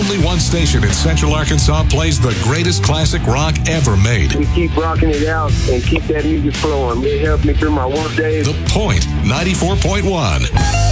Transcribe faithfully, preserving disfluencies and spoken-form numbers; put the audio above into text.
only one station in Central Arkansas plays the greatest classic rock ever made. We keep rocking it out and keep that music flowing. It helps me through my work days. The Point, ninety-four point one.